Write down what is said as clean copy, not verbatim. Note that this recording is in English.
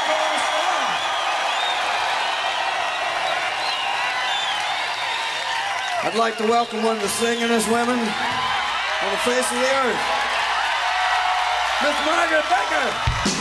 I'd like to welcome one of the singingest women on the face of the earth, Miss Margaret Baker.